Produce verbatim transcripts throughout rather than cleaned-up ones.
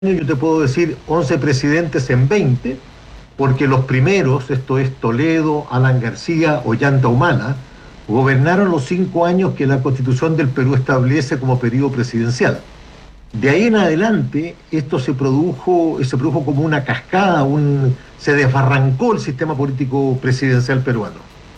yo te puedo decir once presidentes en veinte, porque los primeros, esto es Toledo, Alan García, Ollanta Humala, gobernaron los cinco años que la Constitución del Perú establece como periodo presidencial. De ahí en adelante, esto se produjo, se produjo como una cascada, un, se desbarrancó el sistema político presidencial peruano.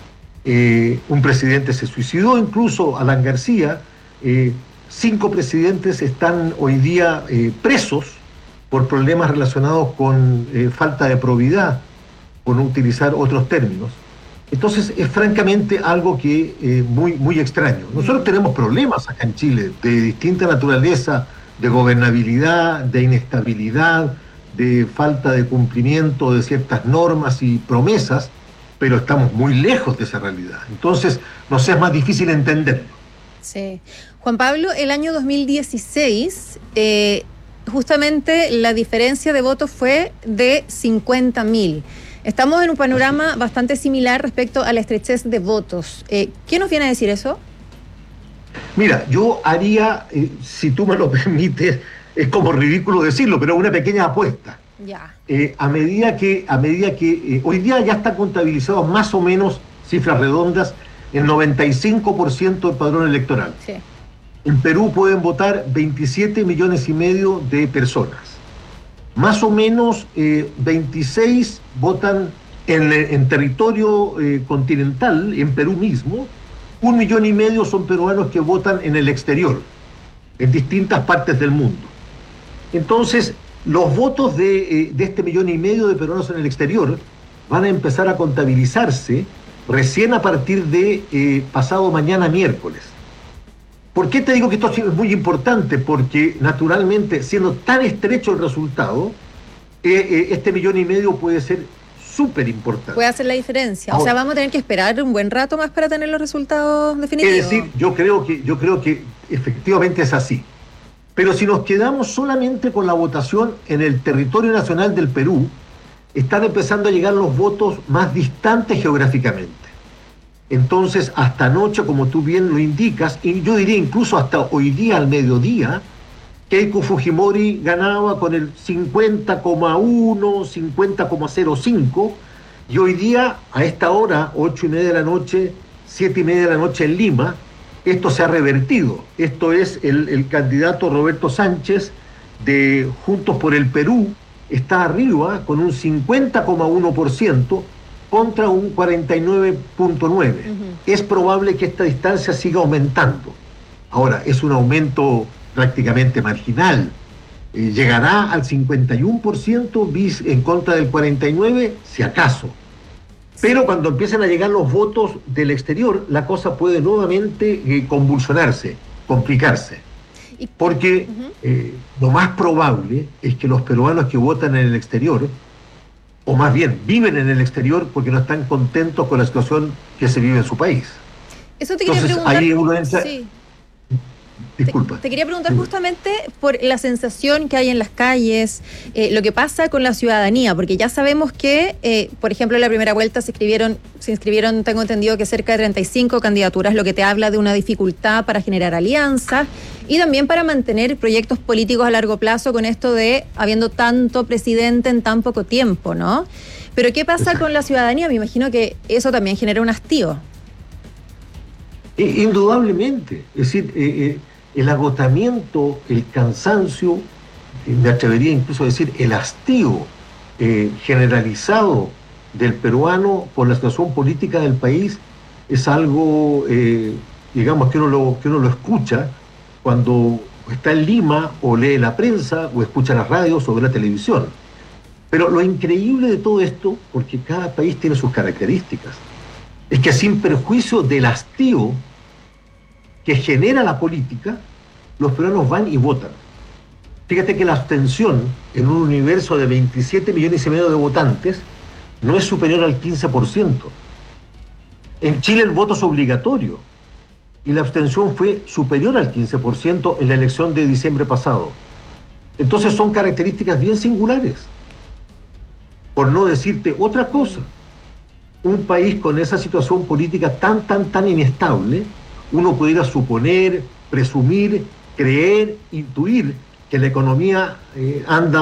Eh, un presidente se suicidó, incluso Alan García. Eh, cinco presidentes están hoy día eh, presos por problemas relacionados con eh, falta de probidad, por no utilizar otros términos. Entonces es francamente algo que eh, muy, muy extraño. Nosotros tenemos problemas acá en Chile de distinta naturaleza, de gobernabilidad, de inestabilidad, de falta de cumplimiento de ciertas normas y promesas, pero estamos muy lejos de esa realidad. Entonces nos es más difícil entenderlo. Sí. Juan Pablo, el año dos mil dieciséis, eh, justamente la diferencia de votos fue de cincuenta mil. Estamos en un panorama bastante similar respecto a la estrechez de votos. Eh, ¿Qué nos viene a decir eso? Mira, yo haría, eh, si tú me lo permites, es como ridículo decirlo, pero una pequeña apuesta. Ya. Eh, a medida que, a medida que eh, hoy día ya está contabilizado más o menos, cifras redondas, el noventa y cinco por ciento del padrón electoral. Sí. En Perú pueden votar veintisiete millones y medio de personas. Más o menos eh, veintiséis votan en, en territorio eh, continental, en Perú mismo. Un millón y medio son peruanos que votan en el exterior, en distintas partes del mundo. Entonces, los votos de, eh, de este millón y medio de peruanos en el exterior van a empezar a contabilizarse recién a partir de eh, pasado mañana miércoles. ¿Por qué te digo que esto es muy importante? Porque naturalmente, siendo tan estrecho el resultado, eh, eh, este millón y medio puede ser súper importante. Puede hacer la diferencia. Ahora, o sea, vamos a tener que esperar un buen rato más para tener los resultados definitivos. Es decir, yo creo que, yo creo que efectivamente es así. Pero si nos quedamos solamente con la votación en el territorio nacional del Perú, están empezando a llegar los votos más distantes geográficamente. Entonces, hasta anoche, como tú bien lo indicas, y yo diría incluso hasta hoy día al mediodía, Keiko Fujimori ganaba con el cincuenta coma uno, cincuenta coma cero cinco, y hoy día, a esta hora, ocho y media de la noche, siete y media de la noche en Lima, esto se ha revertido. Esto es el, el candidato Roberto Sánchez de Juntos por el Perú, está arriba con un cincuenta coma uno por ciento contra un cuarenta y nueve punto nueve por ciento. Uh-huh. Es probable que esta distancia siga aumentando. Ahora, es un aumento prácticamente marginal. Eh, ¿Llegará al cincuenta y uno por ciento bis en contra del cuarenta y nueve por ciento? Si acaso. Pero cuando empiecen a llegar los votos del exterior, la cosa puede nuevamente eh, convulsionarse, complicarse. Porque uh-huh. eh, lo más probable es que los peruanos que votan en el exterior, o más bien viven en el exterior porque no están contentos con la situación que se vive en su país. Eso te quería Entonces, preguntar. Ahí uno entra... Sí. Disculpa. Te, te quería preguntar justamente por la sensación que hay en las calles, eh, lo que pasa con la ciudadanía, porque ya sabemos que, eh, por ejemplo, en la primera vuelta se inscribieron, se inscribieron, tengo entendido que cerca de treinta y cinco candidaturas, lo que te habla de una dificultad para generar alianzas y también para mantener proyectos políticos a largo plazo con esto de habiendo tanto presidente en tan poco tiempo, ¿no? Pero ¿qué pasa con la ciudadanía? Me imagino que eso también genera un hastío. Indudablemente, es decir, eh, eh, el agotamiento, el cansancio, eh, me atrevería incluso a decir el hastío eh, generalizado del peruano por la situación política del país es algo, eh, digamos, que uno, lo, que uno lo escucha cuando está en Lima o lee la prensa o escucha las radios o ve la televisión. Pero lo increíble de todo esto, porque cada país tiene sus características, es que sin perjuicio del hastío que genera la política, los peruanos van y votan. Fíjate que la abstención en un universo de veintisiete millones y medio de votantes no es superior al quince por ciento. En Chile el voto es obligatorio y la abstención fue superior al quince por ciento en la elección de diciembre pasado. Entonces son características bien singulares. Por no decirte otra cosa, un país con esa situación política tan, tan, tan inestable, uno pudiera suponer, presumir, creer, intuir que la economía eh, anda